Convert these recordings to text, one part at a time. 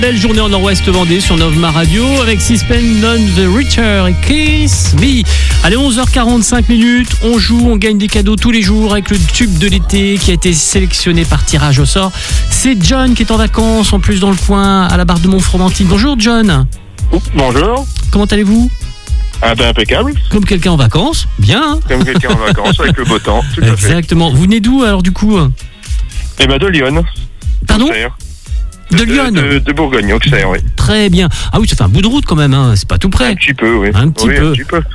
Belle journée en Nord-Ouest Vendée sur Novma Radio avec Sispen Non The Richer et Kiss Me. Allez, 11h45, on joue, on gagne des cadeaux tous les jours avec le tube de l'été qui a été sélectionné par tirage au sort. C'est John qui est en vacances, en plus dans le coin, à la barre de Montfromentine. Bonjour John. Bonjour. Comment allez-vous ? Ah ben impeccable. Comme quelqu'un en vacances, bien. Hein. Comme quelqu'un en vacances avec le beau temps, tout à fait. Exactement. Vous venez d'où alors du coup ? Eh ben de Lyon. Pardon ? Auxerre. De Lyon. De Bourgogne, Auxerre, oui. Très bien. Ah oui, ça fait un bout de route quand même, hein. C'est pas tout près. Un petit peu, oui. Un petit peu.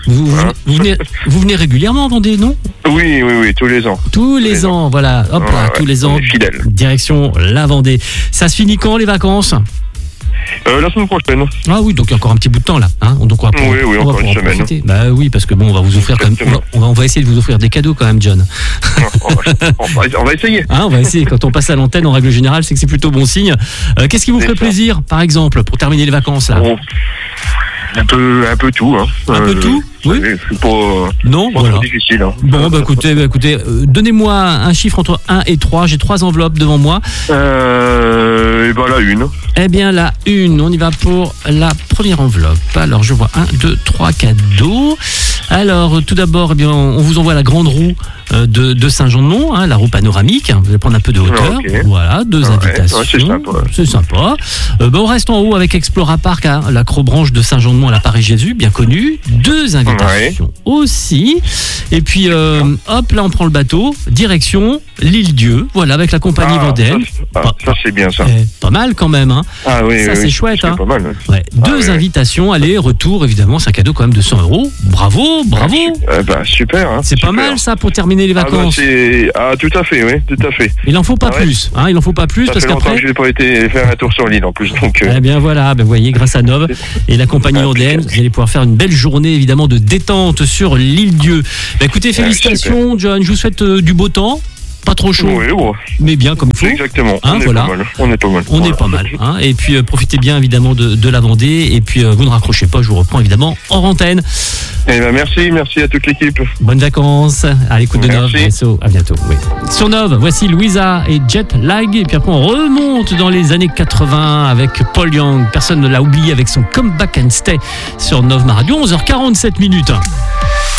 Vous venez régulièrement en Vendée, non ? Oui, tous les ans. Tous les ans, voilà. Hop là, tous les ans. Fidèle. Direction la Vendée. Ça se finit quand les vacances ? La semaine prochaine. Ah oui, donc il y a encore un petit bout de temps là. Hein, donc on va oui, encore une semaine. Profiter. Bah oui, parce que bon, on va vous offrir quand même. On va essayer de vous offrir des cadeaux quand même, John. On va essayer. Hein, on va essayer. Quand on passe à l'antenne, en règle générale, c'est que c'est plutôt bon signe. Qu'est-ce qui vous ferait plaisir, par exemple, pour terminer les vacances là ? Un peu tout, hein. Un peu tout ? Oui. C'est pas. Non, pas voilà. trop difficile. Hein. Bon, écoutez, donnez-moi un chiffre entre 1 et 3. J'ai 3 enveloppes devant moi. Et ben la une. Eh bien, la une, on y va pour la première enveloppe. Alors, je vois 1, 2, 3 cadeaux. Alors, tout d'abord, eh bien, on vous envoie la grande roue de Saint-Jean-de-Mont, hein, la roue panoramique. Vous allez prendre un peu de hauteur. Okay. Voilà, 2 invitations. Ouais, c'est sympa. On reste en haut avec Explora Park, hein, l'acrobranche de Saint-Jean-de-Mont à la Paris-Jésus, bien connue. 2 invitations aussi. Et puis, hop, là, on prend le bateau, direction l'Île-Dieu. Voilà, avec la compagnie vendéenne. Ça, c'est bien ça. Pas mal quand même. Hein. Ah oui, ça, c'est chouette. Hein. Pas mal. Ouais. 2 invitations, aller, retour, évidemment, c'est un cadeau quand même de 100 €. Bravo. Super. Hein, c'est super. pas mal ça pour terminer les vacances. Tout à fait, oui, tout à fait. Il en faut pas plus. Hein, il en faut pas plus parce qu'après. Je n'ai pas été faire un tour sur l'île en plus. Donc, Eh bien voilà, vous voyez, grâce à Nov et la compagnie vendéenne, vous allez pouvoir faire une belle journée évidemment de détente sur l'Île-Dieu. Écoutez, félicitations, John. Je vous souhaite du beau temps. Pas trop chaud, mais bien comme il faut. Exactement. Hein, on est pas mal. On est pas mal. Hein. Et puis profitez bien évidemment de la Vendée. Et puis vous ne raccrochez pas, je vous reprends évidemment en antenne. Eh ben merci à toute l'équipe. Bonnes vacances à l'écoute de Nov. À bientôt. Oui. Sur Nov, voici Louisa et Jet Lag. Et puis après on remonte dans les années 80 avec Paul Young. Personne ne l'a oublié avec son Come Back and Stay sur Nov Radio. 11h47.